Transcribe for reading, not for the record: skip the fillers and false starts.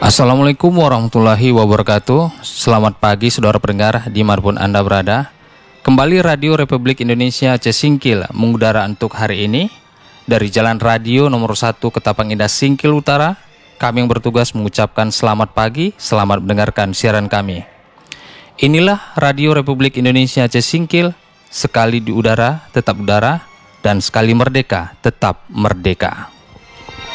Assalamualaikum warahmatullahi wabarakatuh. Selamat pagi saudara pendengar dimanapun Anda berada. Kembali Radio Republik Indonesia Aceh Singkil mengudara untuk hari ini dari Jalan Radio nomor 1 Ketapang Indah Singkil Utara. Kami yang bertugas mengucapkan selamat pagi, selamat mendengarkan siaran kami. Inilah Radio Republik Indonesia Aceh Singkil, sekali di udara tetap udara, dan sekali merdeka tetap merdeka.